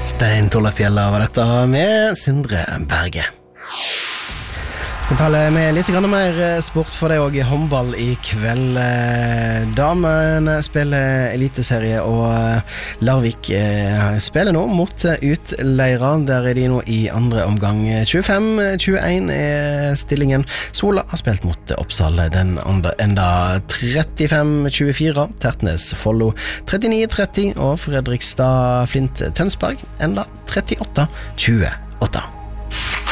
Stein Tollefjella var dette med Sindre Berge. Skal tale med litt mer sport for deg og håndball I kveld. Damene spiller eliteserie, og Larvik spiller nå mot Utleira. Der de nå I andre omgang. 25-21 stillingen. Sola har spilt mot Oppsal den enda 35-24. Tertnes Follo 39-30, og Fredrikstad Flint Tønsberg enda 38-28.